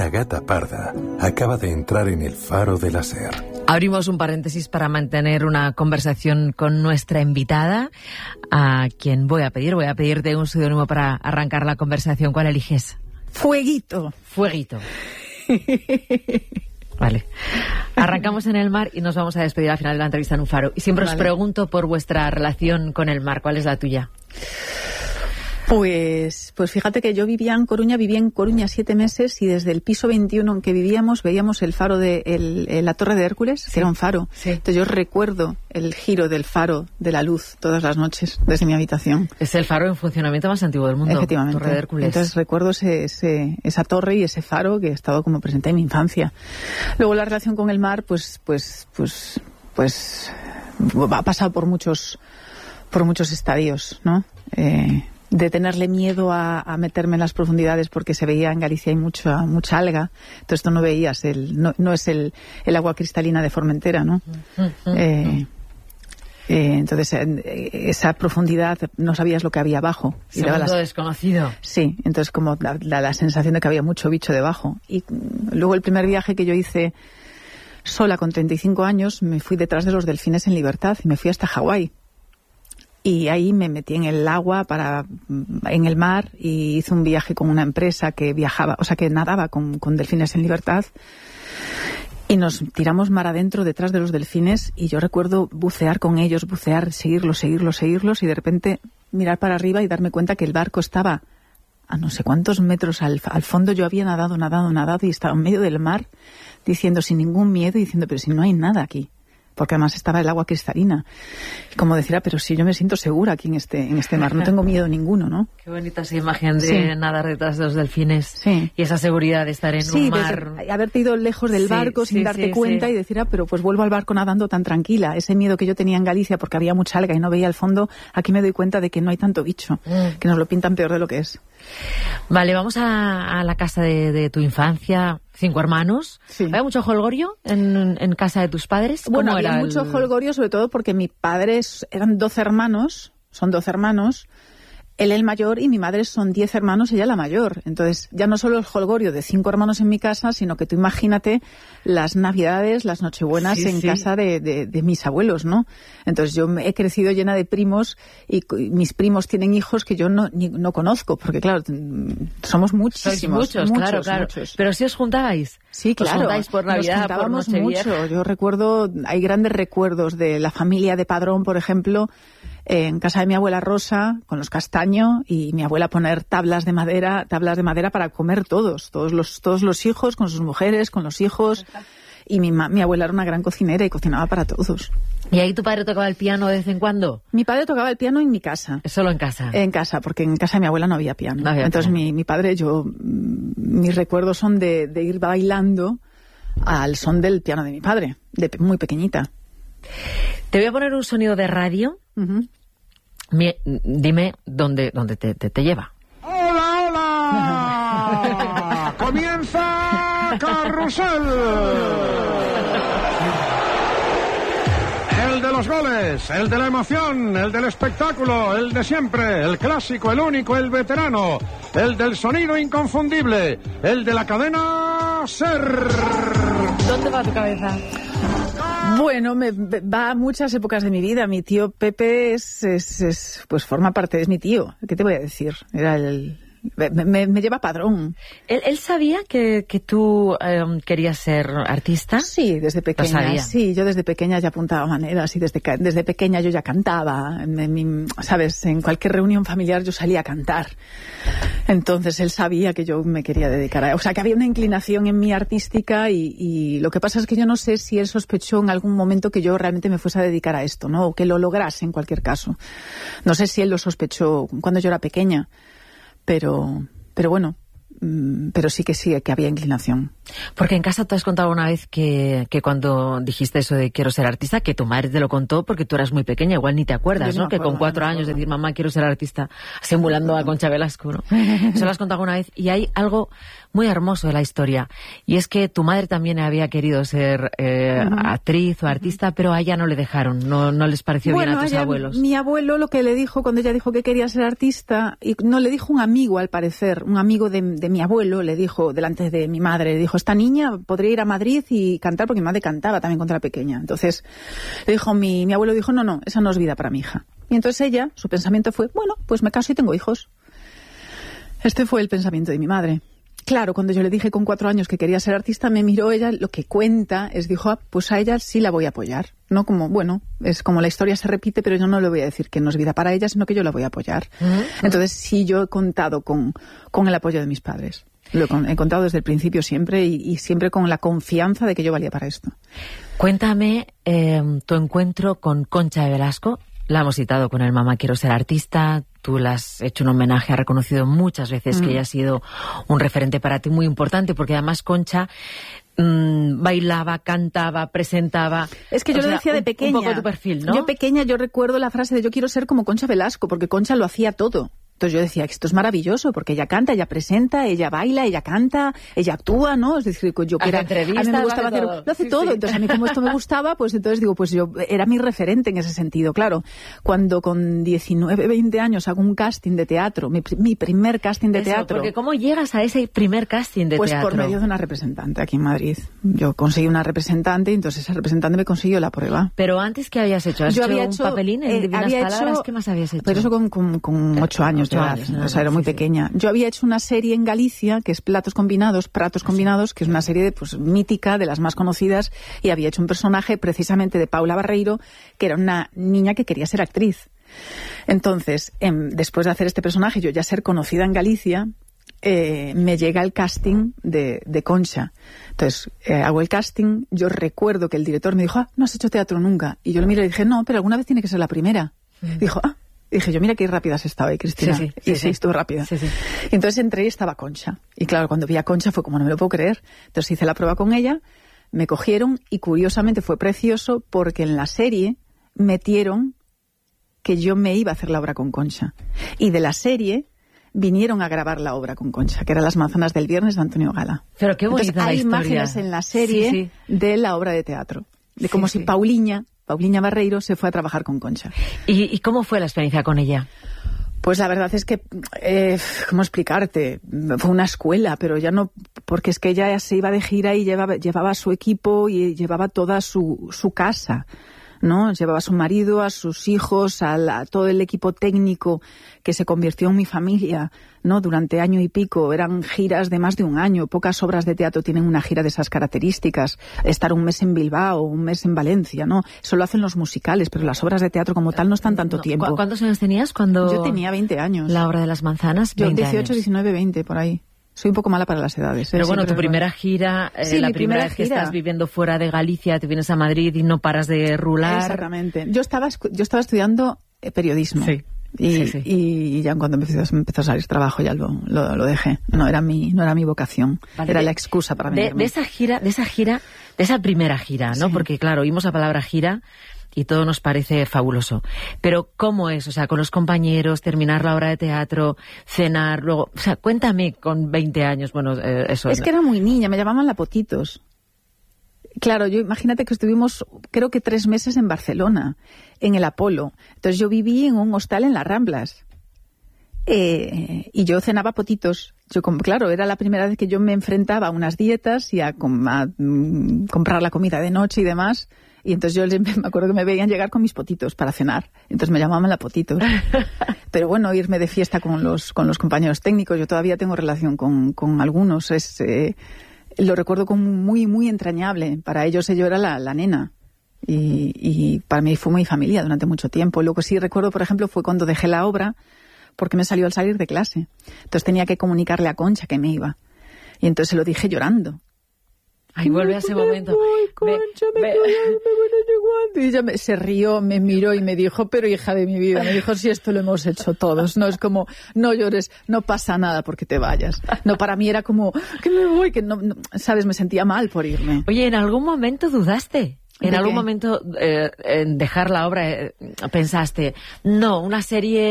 una gata parda acaba de entrar en el faro de la SER. Abrimos un paréntesis para mantener una conversación con nuestra invitada, a quien voy a pedirte un seudónimo para arrancar la conversación. ¿Cuál eliges? Fueguito. Fueguito. Vale. Arrancamos en el mar y nos vamos a despedir al final de la entrevista en un faro. Y siempre os pregunto por vuestra relación con el mar. ¿Cuál es la tuya? Pues fíjate que yo viví en Coruña 7 meses y desde el piso 21 en que vivíamos veíamos el faro de la Torre de Hércules, que era un faro. Sí. Entonces yo recuerdo el giro del faro de la luz todas las noches desde mi habitación. Es el faro en funcionamiento más antiguo del mundo. Efectivamente. Torre de Hércules. Entonces recuerdo esa torre y ese faro que he estado como presente en mi infancia. Luego la relación con el mar, pues ha pasado por muchos estadios, ¿no? De tenerle miedo a meterme en las profundidades porque se veía en Galicia hay mucha alga, entonces tú no veías no es el agua cristalina de Formentera, ¿no? Entonces esa profundidad no sabías lo que había abajo. Segundo desconocido. Sí, entonces como la sensación de que había mucho bicho debajo. Y luego el primer viaje que yo hice sola con 35 años me fui detrás de los delfines en libertad y me fui hasta Hawái. Y ahí me metí en el agua en el mar y hice un viaje con una empresa que que nadaba con delfines en libertad. Y nos tiramos mar adentro detrás de los delfines y yo recuerdo bucear con ellos, seguirlos y de repente mirar para arriba y darme cuenta que el barco estaba a no sé cuántos metros al fondo. Yo había nadado y estaba en medio del mar diciendo sin ningún miedo y diciendo pero si no hay nada aquí. Porque además estaba el agua cristalina. Como decir, pero si yo me siento segura aquí en este mar, no tengo miedo ninguno, ¿no? Qué bonita esa imagen de nadar detrás de los delfines. Sí. Y esa seguridad de estar en un mar. Sí, haberte ido lejos del barco sin darte cuenta y decir, pero pues vuelvo al barco nadando tan tranquila. Ese miedo que yo tenía en Galicia porque había mucha alga y no veía el fondo, aquí me doy cuenta de que no hay tanto bicho, que nos lo pintan peor de lo que es. Vale, vamos a la casa de tu infancia. 5 hermanos. Sí. ¿Había mucho jolgorio en casa de tus padres? Bueno, había mucho jolgorio, sobre todo porque mis padres son 12 hermanos, él el mayor y mi madre son 10 hermanos, ella la mayor. Entonces, ya no solo el jolgorio de 5 hermanos en mi casa, sino que tú imagínate las navidades, las nochebuenas en casa de mis abuelos, ¿no? Entonces, yo he crecido llena de primos y mis primos tienen hijos que yo no conozco, porque claro, somos muchísimos. Sois muchos, claro. Pero si os juntabais. Sí, claro. Os juntáis por Navidad, nos juntábamos por Nochevieja. mucho. Yo recuerdo, hay grandes recuerdos de la familia de Padrón, por ejemplo, en casa de mi abuela Rosa, con los Castaño, y mi abuela poner tablas de madera para comer todos los hijos, con sus mujeres, con los hijos. Y mi abuela era una gran cocinera y cocinaba para todos. ¿Y ahí tu padre tocaba el piano de vez en cuando? Mi padre tocaba el piano en mi casa. ¿Solo en casa? En casa, porque en casa de mi abuela no había piano. Entonces mi padre, mis recuerdos son de ir bailando al son del piano de mi padre, de muy pequeñita. Te voy a poner un sonido de radio. Dime dónde te lleva. ¡Hola, hola! ¡Comienza Carrusel! El de los goles, el de la emoción, el del espectáculo, el de siempre, el clásico, el único, el veterano, el del sonido inconfundible, el de la cadena SER. ¿Dónde va tu cabeza? Bueno, va a muchas épocas de mi vida. Mi tío Pepe pues forma parte, es mi tío. ¿Qué te voy a decir? Era me lleva Padrón. ¿Él sabía que tú querías ser artista? Sí, desde pequeña. Sí, yo desde pequeña ya apuntaba maneras y desde pequeña yo ya cantaba. ¿Sabes? En cualquier reunión familiar yo salía a cantar. Entonces él sabía que yo me quería dedicar a... O sea, que había una inclinación en mí artística y lo que pasa es que yo no sé si él sospechó en algún momento que yo realmente me fuese a dedicar a esto, ¿no? O que lo lograse en cualquier caso. No sé si él lo sospechó cuando yo era pequeña. Pero bueno, pero sí que había inclinación. Porque en casa tú has contado una vez que cuando dijiste eso de quiero ser artista, que tu madre te lo contó porque tú eras muy pequeña, igual ni te acuerdas, ¿no? Que con 4 años decir mamá quiero ser artista, simulando a Concha Velasco, ¿no? Eso lo has contado una vez. Y hay algo muy hermoso de la historia, y es que tu madre también había querido ser actriz o artista, pero a ella no le dejaron, no les pareció bien a tus abuelos. Mi abuelo lo que le dijo cuando ella dijo que quería ser artista, y no le dijo un amigo al parecer, un amigo de mi abuelo le dijo delante de mi madre, le dijo, esta niña podría ir a Madrid y cantar, porque mi madre cantaba también cuando era pequeña. Entonces le dijo, mi abuelo dijo, no, esa no es vida para mi hija. Y entonces ella, su pensamiento fue, bueno, pues me caso y tengo hijos. Este fue el pensamiento de mi madre. Claro, cuando yo le dije con 4 años que quería ser artista, me miró ella, lo que cuenta es, dijo, pues a ella sí la voy a apoyar. No como, bueno, es como la historia se repite, pero yo no le voy a decir que no es vida para ella, sino que yo la voy a apoyar. Entonces sí, yo he contado con el apoyo de mis padres. He contado desde el principio siempre, y siempre con la confianza de que yo valía para esto. Cuéntame tu encuentro con Concha de Velasco. La hemos citado con el Mamá quiero ser artista, tú le has hecho un homenaje, has reconocido muchas veces que ella ha sido un referente para ti muy importante, porque además Concha bailaba, cantaba, presentaba. Es que yo lo decía de pequeña. Un poco tu perfil, ¿no? Yo pequeña, yo recuerdo la frase de yo quiero ser como Concha Velasco, porque Concha lo hacía todo. Entonces yo decía, esto es maravilloso, porque ella canta, ella presenta, ella baila, ella canta, ella actúa, ¿no? Es decir, yo que era, a mí me gustaba hacer, lo hace todo. Entonces a mí como esto me gustaba, pues entonces digo, pues yo era mi referente en ese sentido. Claro, cuando con 19, 20 años hago un casting de teatro, mi primer casting de teatro. Porque ¿cómo llegas a ese primer casting de teatro? Pues por medio de una representante aquí en Madrid. Yo conseguí una representante y entonces esa representante me consiguió la prueba. Pero antes, ¿qué habías hecho? ¿Has hecho un papelín en Divinas Palabras? ¿Qué más habías hecho? Pero eso con 8 años de edad. O sea, era muy pequeña. Yo había hecho una serie en Galicia, que es Pratos Combinados, que es una serie mítica, de las más conocidas, y había hecho un personaje precisamente de Paula Barreiro, que era una niña que quería ser actriz. Entonces, después de hacer este personaje, yo ya ser conocida en Galicia, me llega el casting de Concha. Entonces, hago el casting, yo recuerdo que el director me dijo, no has hecho teatro nunca. Y yo lo miré y dije, no, pero alguna vez tiene que ser la primera. Dijo, dije yo, mira qué rápida has estado ahí, Cristina. Sí, estuvo rápida. Sí. Y entonces entré y estaba Concha. Y claro, cuando vi a Concha fue como, no me lo puedo creer. Entonces hice la prueba con ella, me cogieron y curiosamente fue precioso porque en la serie metieron que yo me iba a hacer la obra con Concha. Y de la serie vinieron a grabar la obra con Concha, que era Las manzanas del viernes de Antonio Gala. Pero qué bonita la historia. Hay imágenes en la serie de la obra de teatro. De como si Pauliña Barreiro se fue a trabajar con Concha. ¿Y cómo fue la experiencia con ella? Pues la verdad es que, ¿cómo explicarte? Fue una escuela, pero ya no, porque es que ella se iba de gira y llevaba a su equipo y llevaba toda su casa, ¿no? Llevaba a su marido, a sus hijos, a todo el equipo técnico que se convirtió en mi familia, ¿no? Durante año y pico. Eran giras de más de un año. Pocas obras de teatro tienen una gira de esas características. Estar un mes en Bilbao, un mes en Valencia, ¿no? Eso lo hacen los musicales, pero las obras de teatro como tal no están tanto tiempo. ¿Cuántos años tenías cuando...? Yo tenía 20 años. La obra de las manzanas, 20 Yo 18, años. 19, 20, por ahí. Soy un poco mala para las edades. Pero bueno, tu primera gira, la primera vez que estás viviendo fuera de Galicia, te vienes a Madrid y no paras de rular. Exactamente. Yo estaba estudiando periodismo. Sí. Y ya cuando empezó a salir trabajo ya lo dejé. No era mi vocación. Vale, era la excusa para venirme. De esa primera gira, ¿no? Sí. Porque claro, oímos la palabra gira y todo nos parece fabuloso. Pero ¿cómo es? O sea, con los compañeros, terminar la obra de teatro, cenar, luego... O sea, cuéntame con 20 años, bueno, eso... Es que era muy niña, me llamaban la Potitos. Claro, imagínate que estuvimos, creo que 3 meses en Barcelona, en el Apolo. Entonces yo viví en un hostal en las Ramblas. Y yo cenaba potitos. Claro, era la primera vez que yo me enfrentaba a unas dietas y a comprar la comida de noche y demás. Y entonces yo me acuerdo que me veían llegar con mis potitos para cenar. Entonces me llamaban la Potitos. Pero bueno, irme de fiesta con los compañeros técnicos. Yo todavía tengo relación con algunos. Lo recuerdo como muy, muy entrañable. Para ellos yo era la nena. Y para mí fue mi familia durante mucho tiempo. Lo que sí recuerdo, por ejemplo, fue cuando dejé la obra porque me salió al salir de clase. Entonces tenía que comunicarle a Concha que me iba. Y entonces se lo dije llorando. Ay, vuelve a ese momento. Concha, me voy, Y ella se rió, me miró y me dijo, pero hija de mi vida, me dijo, si esto lo hemos hecho todos, no es como, no llores, no pasa nada porque te vayas. No, para mí era como, que me voy, que no, sabes, me sentía mal por irme. Oye, ¿en algún momento dudaste? ¿En algún momento en dejar la obra pensaste, no, una serie